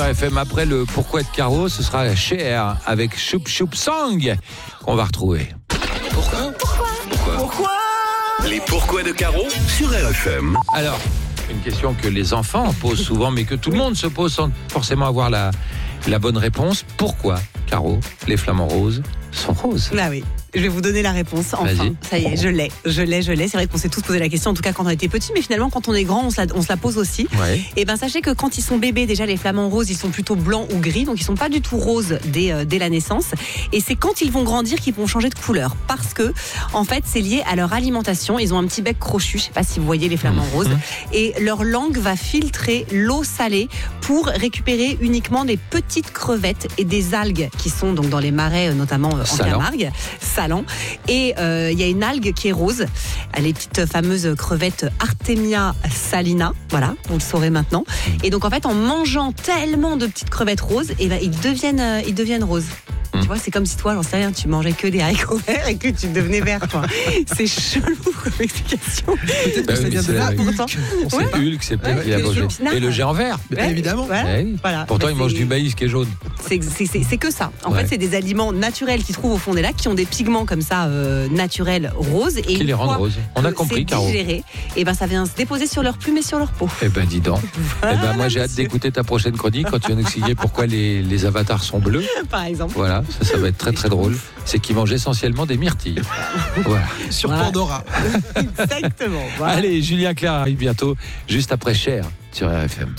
RFM. Après le Pourquoi de Caro, ce sera Cher avec Choup Choup Sang qu'on va retrouver. Pourquoi Les pourquoi de Caro sur RFM. Alors, une question que les enfants posent souvent, mais que tout le monde se pose sans forcément avoir la bonne réponse. Pourquoi, Caro, les flamants roses sont roses? Bah oui. Je vais vous donner la réponse, enfin. Vas-y. Ça y est, je l'ai. C'est vrai qu'on s'est tous posé la question, en tout cas quand on était petits, mais finalement quand on est grand, on se la pose aussi. Ouais. Et ben sachez que quand ils sont bébés, déjà les flamants roses, ils sont plutôt blancs ou gris, donc ils sont pas du tout roses dès la naissance. Et c'est quand ils vont grandir qu'ils vont changer de couleur, parce que en fait c'est lié à leur alimentation. Ils ont un petit bec crochu, je sais pas si vous voyez les flamants roses, et leur langue va filtrer l'eau salée pour récupérer uniquement des petites crevettes et des algues qui sont donc dans les marais, notamment en Camargue. Salant. Et il y a une algue qui est rose, les petites fameuses crevettes Artemia salina, voilà, vous le saurez maintenant. Et donc en fait en mangeant tellement de petites crevettes roses, et ben ils deviennent roses. Tu vois, c'est comme si toi, j'en sais rien, tu mangeais que des haricots verts et que tu devenais vert, toi. C'est chelou comme explication. Peut-être que ça vient de là, pourtant. C'est Hulk, c'est peut-être qu'il a mangé. Et le géant vert. Évidemment. Voilà. Eh oui. Voilà. Pourtant, Mais il mange du maïs qui est jaune. C'est que ça. En Ouais. fait, c'est des aliments naturels qu'ils trouvent au fond des lacs, qui ont des pigments comme ça, naturels, roses. Et Qui une les rendent fois roses. On a que compris, c'est Caro. digéré, et ben ça vient se déposer sur leur plume et sur leur peau. Eh ben, dis donc. Voilà, Eh ben, moi, j'ai hâte monsieur. d'écouter ta prochaine chronique quand tu vas nous expliquer pourquoi les avatars sont bleus. Par exemple. Voilà, ça va être très très drôle. C'est qu'ils mangent essentiellement des myrtilles. Voilà. Sur Voilà. Pandora. Exactement. Voilà. Allez, Julien Clerc arrive bientôt, juste après Cher sur RFM.